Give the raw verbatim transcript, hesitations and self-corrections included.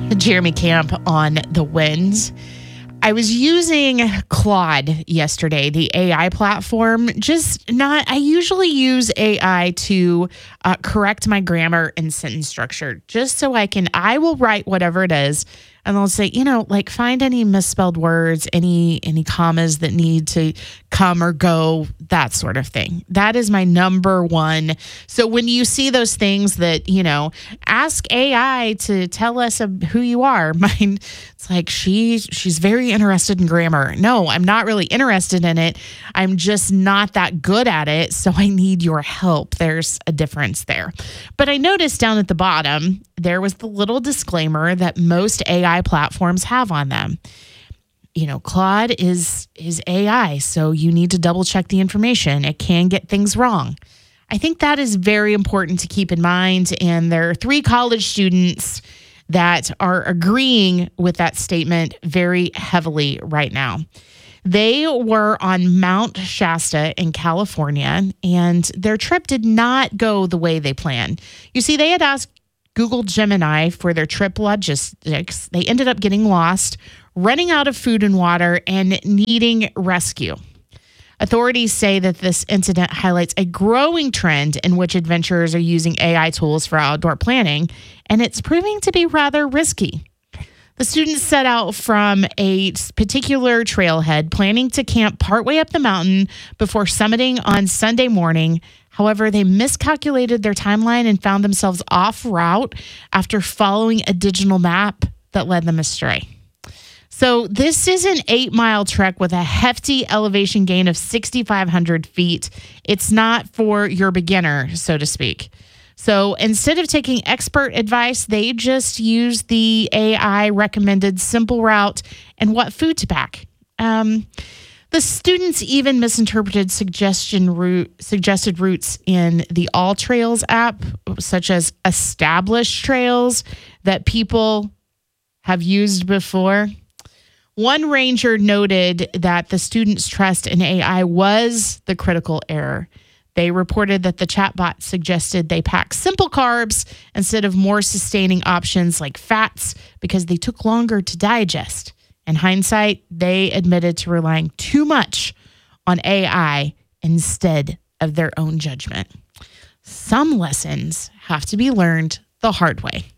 Jeremy Camp on the winds. I was using Claude yesterday, the A I platform. Just not, I usually use A I to uh, correct my grammar and sentence structure, just so I can, I will write whatever it is. And they'll say, you know, like find any misspelled words, any any commas that need to come or go, that sort of thing. That is my number one. So when you see those things that, you know, ask A I to tell us who you are, mine, it's like she she's very interested in grammar. No, I'm not really interested in it. I'm just not that good at it. So I need your help. There's a difference there. But I noticed down at the bottom, there was the little disclaimer that most A I platforms have on them. You know, Claude is is A I, so you need to double check the information. It can get things wrong. I think that is very important to keep in mind. And there are three college students that are agreeing with that statement very heavily right now. They were on Mount Shasta in California, and their trip did not go the way they planned. You see, they had asked Google Gemini for their trip logistics. They ended up getting lost, running out of food and water, and needing rescue. Authorities say that this incident highlights a growing trend in which adventurers are using A I tools for outdoor planning, and it's proving to be rather risky. The students set out from a particular trailhead, planning to camp partway up the mountain before summiting on Sunday morning. However, they miscalculated their timeline and found themselves off route after following a digital map that led them astray. So this is an eight-mile trek with a hefty elevation gain of six thousand five hundred feet. It's not for your beginner, so to speak. So instead of taking expert advice, they just use the A I recommended simple route and what food to pack. Um, the students even misinterpreted suggestion route, suggested routes in the All Trails app, such as established trails that people have used before. One ranger noted that the students' trust in A I was the critical error. They reported that the chatbot suggested they pack simple carbs instead of more sustaining options like fats because they took longer to digest. In hindsight, they admitted to relying too much on A I instead of their own judgment. Some lessons have to be learned the hard way.